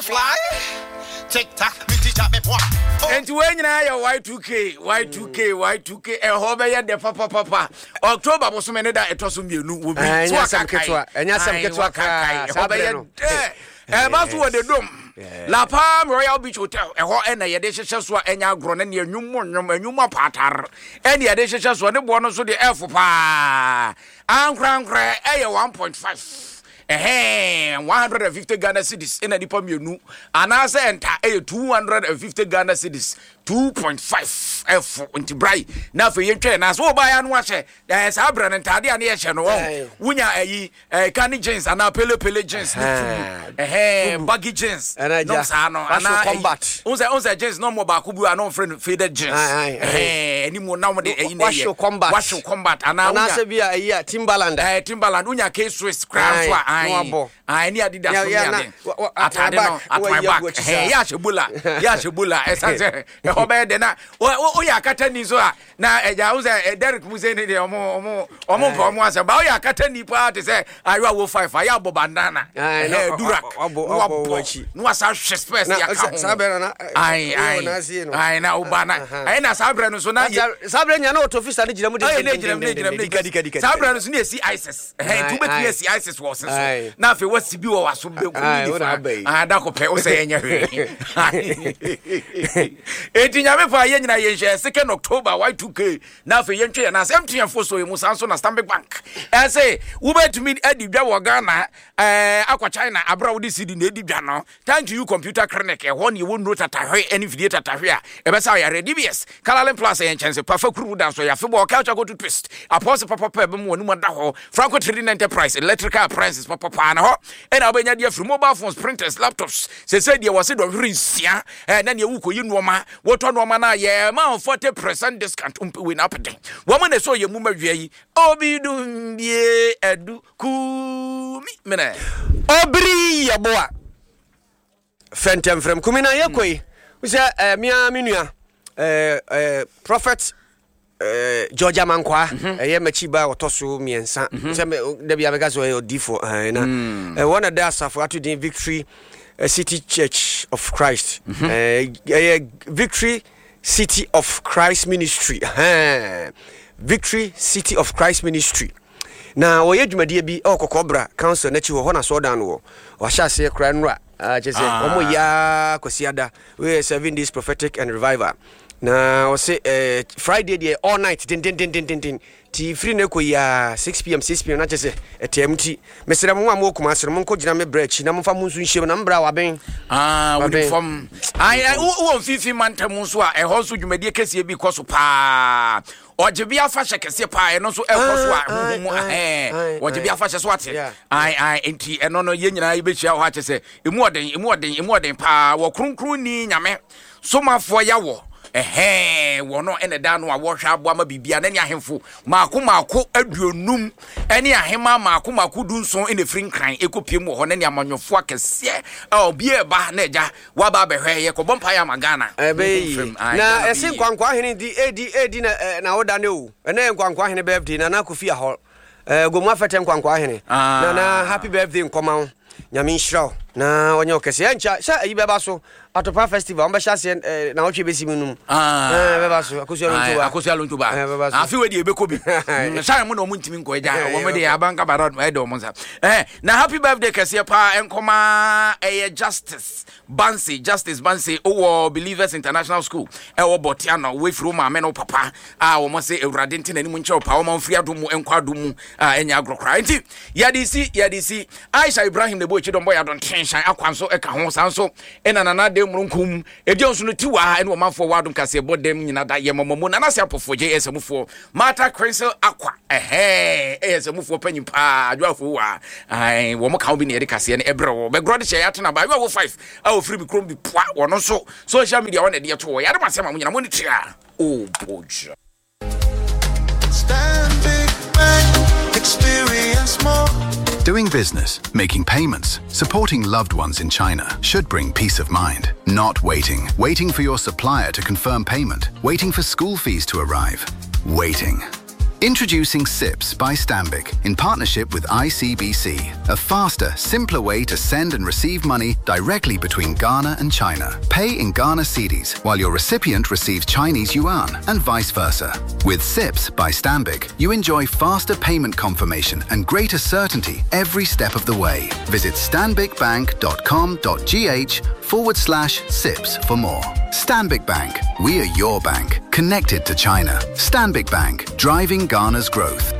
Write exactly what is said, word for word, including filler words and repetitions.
fly. Tick tock, me teach me point. And when you Y two K, Y two K, Y two K, and Hobe de Papa Papa. October was many that it was you know. And yes, some ketwa, and yes, some ketwa. Eh, but what the dome. La Palm Royal Beach Hotel, a whole and a dishes were any grown and your new moon, and new more patter. Any dishes were the bonus of the air for pa. And crown cry, a one point five. Eh, one hundred fifty Ghana cedis in a dipom you know, and I said, a two hundred fifty Ghana cedis, two point five F into bright. Now for your train, as well by and watch it. There's Abram and Tadi and Yashan. Wunya, a canny jeans and a pele pele jeans, eh, buggy jeans, and I just know, and I combat. Once I jeans no more Bakubu are no friend faded jeans. Eh, any more nowadays, wash your combat, wash your combat, and I say be a year Timbaland, eh, Timbaland, Unya case Swiss crown. I I need Adidas at at my back. Hey, Yashabula, Yashabula, as I say, Obedena. Oh, yeah, Catanizoa. Now, a Derek Museni or more, more, or more from once about your Catani party say, I will fight for Yabo Bandana. I know, Durak, no such space. I, I, I know, Bana. I know Sabran, so now Sabran, you know, to fish and Sabran is near sea isis. Hey, two better sea isis was. Now if it was to be was to be I don't pay say eighteen for yen second October Y two K now for yen and as empty and for so you must answer na Stanbic Bank I say Uber to meet Eddie Ghana uh Aqua China abroad this city Eddie Ghana thank you computer clinic and one you won't note at any video at here e be say you D B S Kalalen Plus and chance perfect crew dance so you football culture go to twist apostle papa papa mu no da ho Franco Trading Enterprise electrical prices papa pa na ho e na obenya dia free mobile phones printers laptops say say dia was do rinsia e na ne wuko yi nuoma woto nuoma na ye ma forty percent discount umpi win up den wo mo na so ye mu mawie yi obi dum bie edu ku mi mena obri yaboa fentem frem kumina yekoi we say eh mia menua eh eh prophet Uh, Georgia Mankwa, a Machiba or Tosu Miensa, the Biagazo or Difo, and one of the Safra to Victory City Church of Christ, Victory City of Christ Ministry, Victory City of Christ Ministry. Now, we had my be oh Cobra Council, Nature Hona Sodan or shall say Cranra, just say, Omo ya Cosiada, we are serving this prophetic and revival. Now, say uh, Friday day all night, din din din din din din. Ti free ne ko ya six p m six p m na chese etemti. Mesera mo amoku masere mo ko gina me breach na mo fa mo nsu nhye na mbra wa ben. Ah, we from I wo fifi mantam so a e ho so dwumade kese bi koso pa. Oje bia fa hyekese pa e no so e koso a mo eh. Oje bia fa hye so ate. Ai ai enti e no no ye nyina ye be hia ho a chese emu oden emu oden emu oden pa wo kronkron ni nyame. So mafo ya wo eh wono ene da no a wo hwa aboa ma bibia na ne ahemfo maako maako aduonum ene ahema maako maako dunson ene frin kran ekopiem ho na ne amanyofo akese a obi eba na eja wa ba behwe ye ko bompa ya magana na ese kwankwa hene di edi edi na na woda ne o ene kwankwa hene birthday na na kofia ho eh gomu afete kwankwa hene na na happy birthday nkoma nyame nhyira na onye okese encha sha ayi beba so Atopa festival amba shase na otwe besi munum ah eh beba so akosia lontuba akosia lontuba afi we de ebeko bi sha mu na omu ntimi nko eja wo me de abanka barad e de omu sa eh na happy birthday kese pa enkoma eh Justice Bansi Justice Bansi o Believers International School e wo Botiano we fru ma me no papa ah wo mo se ewrade ntina ni mu nche pa wo ma mfri adomu enkwadomu ah enya agrokra nti yadisi yadisi Aisha Ibrahim de bo chidombo ya don tenshan akwanso e ka ho sanso ena nana de murunkum edion no tiwa ene wo manfo wadum kase bodem nyina da yemomomo na nase apofo je esemufo Mata Crystal Aqua ehe esemufo panyimpa adwafo wa ai wo mo ka obi ne ede kase ne ebre wo be grod che yatena ba wo five a wo free bi krom bi poa wono so social media wona de yeto wo yade masema mo nyina mo ni tia oh boja Stanbic Bank, experience more. Doing business, making payments, supporting loved ones in China should bring peace of mind. Not waiting. Waiting for your supplier to confirm payment. Waiting for school fees to arrive. Waiting. Introducing SIPS by Stanbic in partnership with I C B C, a faster, simpler way to send and receive money directly between Ghana and China. Pay in Ghana cedis while your recipient receives Chinese yuan and vice versa. With SIPS by Stanbic, you enjoy faster payment confirmation and greater certainty every step of the way. Visit stanbicbank.com.gh forward slash SIPS for more. Stanbic Bank. We are your bank. Connected to China. Stanbic Bank. Driving Ghana's growth.